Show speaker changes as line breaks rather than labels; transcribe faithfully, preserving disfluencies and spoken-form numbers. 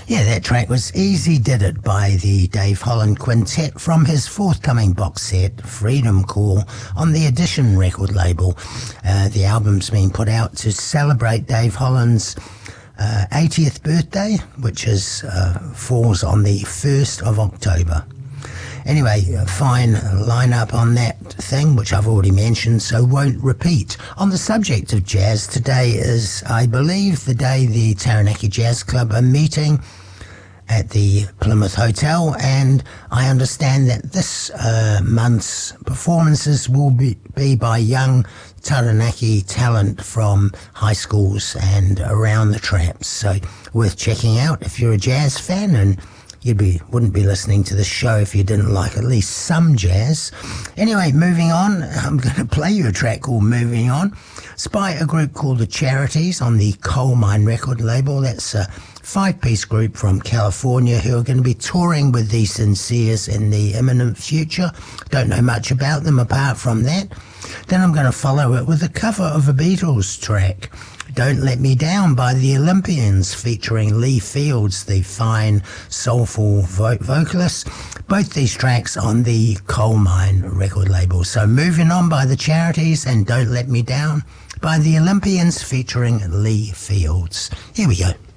Yeah, that track was Easy Did It by the Dave Holland Quintet from his forthcoming box set, Freedom Call, on the Edition record label. Uh, the album's been put out to celebrate Dave Holland's uh, eightieth birthday, which is uh, falls on the first of October. Anyway, a fine lineup on that thing, which I've already mentioned, so won't repeat. On the subject of jazz, today is, I believe, the day the Taranaki Jazz Club are meeting at the Plymouth Hotel, and I understand that this uh, month's performances will be, be by young Taranaki talent from high schools and around the traps. So worth checking out if you're a jazz fan, and you be wouldn't be listening to the show if you didn't like at least some jazz. Anyway, moving on, I'm going to play you a track called Moving On. It's by a group called The Charities on the Coal Mine record label. That's a five-piece group from California who are going to be touring with the Sinceres in the imminent future. Don't know much about them apart from that. Then I'm going to follow it with a cover of a Beatles track, Don't Let Me Down by the Olympians, featuring Lee Fields, the fine, soulful vo- vocalist. Both these tracks on the Coal Mine record label. So Moving On by the Charities and Don't Let Me Down by the Olympians, featuring Lee Fields. Here we go.